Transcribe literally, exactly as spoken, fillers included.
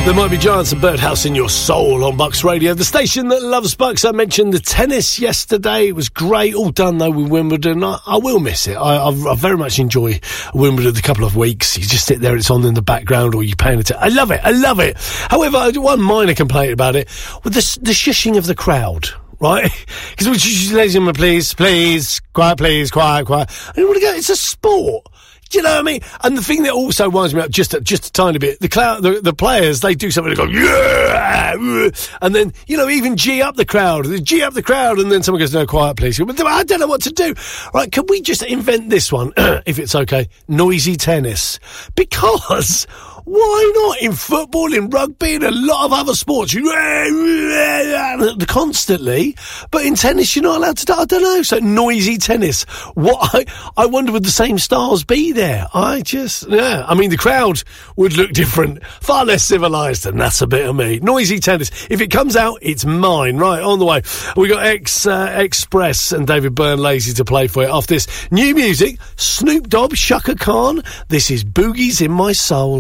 There might be giants and birdhouse in your soul on Bucks Radio, the station that loves Bucks. I mentioned the tennis yesterday. It was great. All done, though, with Wimbledon. I, I will miss it. I, I, I very much enjoy Wimbledon the couple of weeks. You just sit there, it's on in the background, or you're paying attention. I love it. I love it. However, I do one minor complaint about it, with the, the shushing of the crowd. Right? Because, ladies and gentlemen, please, please, quiet, please, quiet, quiet. I don't want to go, it's a sport. Do you know what I mean? And the thing that also winds me up just a, just a tiny bit, the, cloud, the the players, they do something, they go, yeah, and then, you know, even G up the crowd, G up the crowd, and then someone goes, no, quiet, please. But I don't know what to do. Right, can we just invent this one, if it's okay, noisy tennis? Because why not in football, in rugby, and a lot of other sports? Constantly. But in tennis, you're not allowed to do, I don't know, so noisy tennis. What, I, I wonder, would the same stars be there? I just, yeah. I mean, the crowd would look different, far less civilised, and that's a bit of me. Noisy tennis. If it comes out, it's mine. Right, on the way. We got X, uh, Express and David Byrne Lazy to play for you. After this, new music, Snoop Dogg, Shaka Khan. This is Boogies in My Soul.